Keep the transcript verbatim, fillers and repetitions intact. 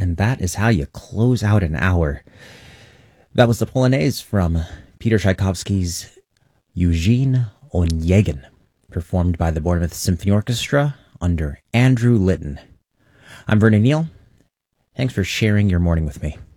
And that is how you close out an hour. That was the Polonaise from Peter Tchaikovsky's Eugene Onegin, performed by the Bournemouth Symphony Orchestra under Andrew Litton. I'm Vernon Neal. Thanks for sharing your morning with me.